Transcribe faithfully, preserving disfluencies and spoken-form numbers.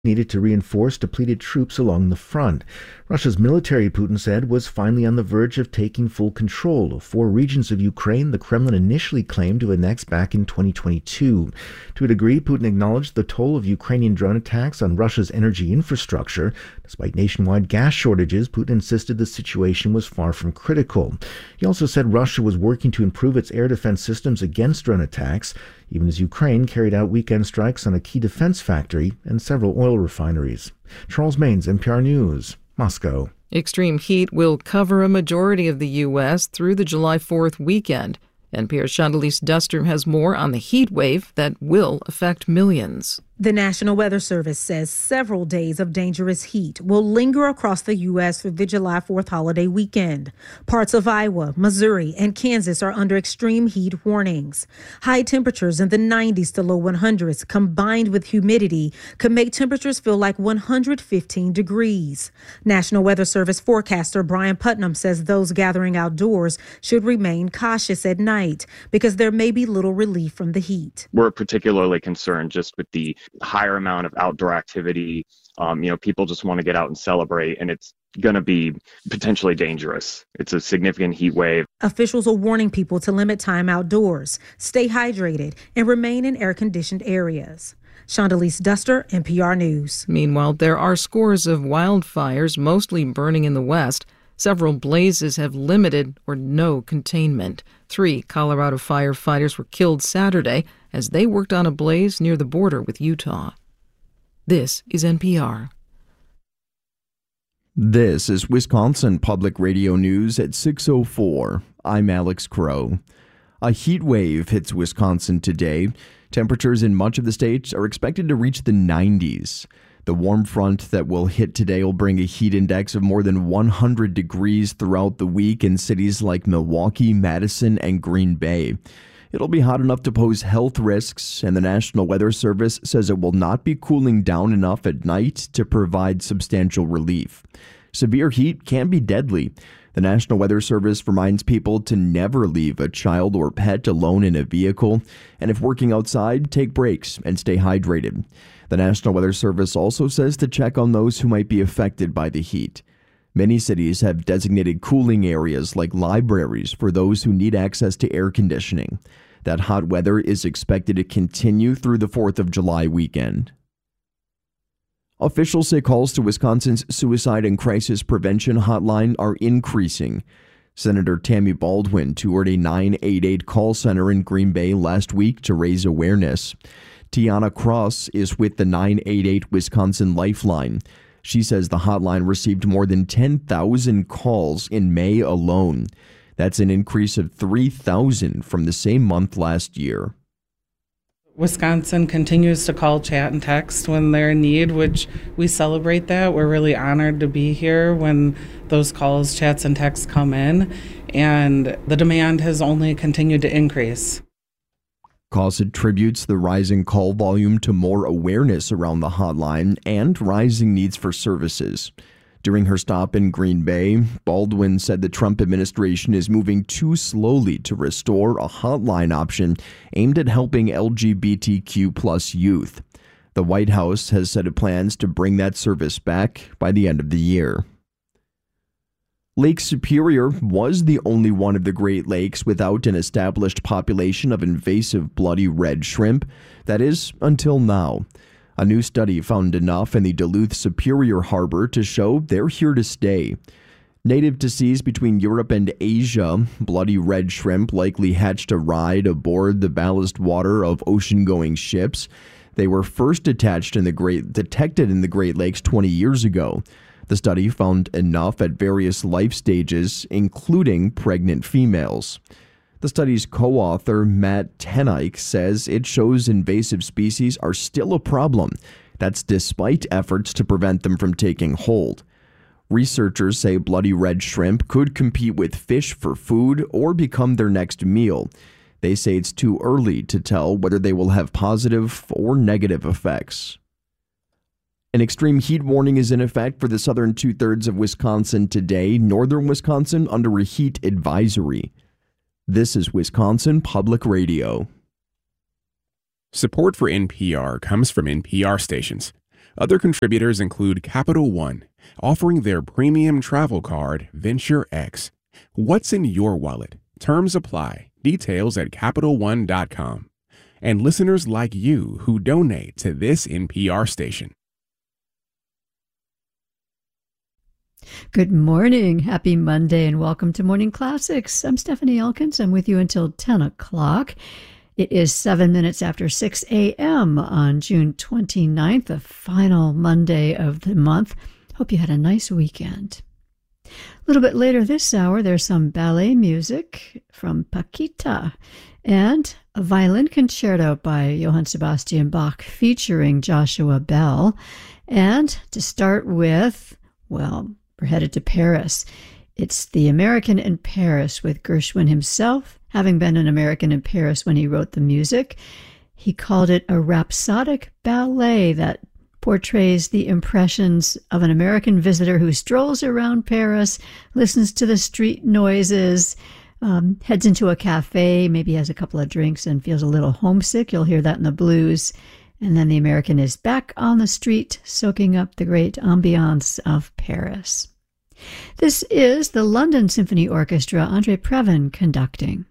needed to reinforce depleted troops along the front. Russia's military, Putin said, was finally on the verge of taking full control of four regions of Ukraine the Kremlin initially claimed to annex back in twenty twenty-two. To a degree, Putin acknowledged the toll of Ukrainian drone attacks on Russia's energy infrastructure. Despite nationwide gas shortages, Putin insisted the situation was far from critical. He also said Russia was working to improve its air defense systems against drone attacks, even as Ukraine carried out weekend strikes on a key defense factory and several oil refineries. Charles Maines, N P R News, Moscow. Extreme heat will cover a majority of the U S through the July fourth weekend. N P R's Chandelise Duster has more on the heat wave that will affect millions. The National Weather Service says several days of dangerous heat will linger across the U S through the July fourth holiday weekend. Parts of Iowa, Missouri, and Kansas are under extreme heat warnings. High temperatures in the nineties to low one hundreds combined with humidity could make temperatures feel like one hundred fifteen degrees. National Weather Service forecaster Brian Putnam says those gathering outdoors should remain cautious at night because there may be little relief from the heat. We're particularly concerned just with the higher amount of outdoor activity. Um, you know, people just want to get out and celebrate, and it's going to be potentially dangerous. It's a significant heat wave. Officials are warning people to limit time outdoors, stay hydrated, and remain in air-conditioned areas. Chandelise Duster, N P R News. Meanwhile, there are scores of wildfires, mostly burning in the west. Several blazes have limited or no containment. Three Colorado firefighters were killed Saturday as they worked on a blaze near the border with Utah. This is N P R. This is Wisconsin Public Radio News at six oh four. I'm Alex Crow. A heat wave hits Wisconsin today. Temperatures in much of the state are expected to reach the nineties. The warm front that will hit today will bring a heat index of more than one hundred degrees throughout the week in cities like Milwaukee, Madison, and Green Bay. It'll be hot enough to pose health risks, and the National Weather Service says it will not be cooling down enough at night to provide substantial relief. Severe heat can be deadly. The National Weather Service reminds people to never leave a child or pet alone in a vehicle, and if working outside, take breaks and stay hydrated. The National Weather Service also says to check on those who might be affected by the heat. Many cities have designated cooling areas like libraries for those who need access to air conditioning. That hot weather is expected to continue through the fourth of July weekend. Officials say calls to Wisconsin's suicide and crisis prevention hotline are increasing. Senator Tammy Baldwin toured a nine eight eight call center in Green Bay last week to raise awareness. Tiana Cross is with the nine eight eight Wisconsin Lifeline. She says the hotline received more than ten thousand calls in May alone. That's an increase of three thousand from the same month last year. Wisconsin continues to call, chat, and text when they're in need, which we celebrate that. We're really honored to be here when those calls, chats, and texts come in, and the demand has only continued to increase. Cross attributes the rising call volume to more awareness around the hotline and rising needs for services. During her stop in Green Bay, Baldwin said the Trump administration is moving too slowly to restore a hotline option aimed at helping L G B T Q plus youth. The White House has said it plans to bring that service back by the end of the year. Lake Superior was the only one of the Great Lakes without an established population of invasive bloody red shrimp. That is, until now. A new study found enough in the Duluth Superior Harbor to show they're here to stay. Native to seas between Europe and Asia, bloody red shrimp likely hatched a ride aboard the ballast water of ocean-going ships. They were first attached in the Great, detected in the Great Lakes twenty years ago. The study found enough at various life stages, including pregnant females. The study's co-author, Matt Tenike, says it shows invasive species are still a problem. That's despite efforts to prevent them from taking hold. Researchers say bloody red shrimp could compete with fish for food or become their next meal. They say it's too early to tell whether they will have positive or negative effects. An extreme heat warning is in effect for the southern two-thirds of Wisconsin today, northern Wisconsin under a heat advisory. This is Wisconsin Public Radio. Support for N P R comes from N P R stations. Other contributors include Capital One, offering their premium travel card, Venture X. What's in your wallet? Terms apply. Details at Capital One dot com. And listeners like you who donate to this N P R station. Good morning. Happy Monday and welcome to Morning Classics. I'm Stephanie Elkins. I'm with you until ten o'clock. It is seven minutes after six a.m. on June twenty-ninth, the final Monday of the month. Hope you had a nice weekend. A little bit later this hour, there's some ballet music from Paquita and a violin concerto by Johann Sebastian Bach featuring Joshua Bell. And to start with, well, we're headed to Paris. It's The American in Paris with Gershwin himself, having been an American in Paris when he wrote the music. He called it a rhapsodic ballet that portrays the impressions of an American visitor who strolls around Paris, listens to the street noises, um, heads into a cafe, maybe has a couple of drinks and feels a little homesick. You'll hear that in the blues. And then the American is back on the street, soaking up the great ambiance of Paris. This is the London Symphony Orchestra, Andre Previn conducting.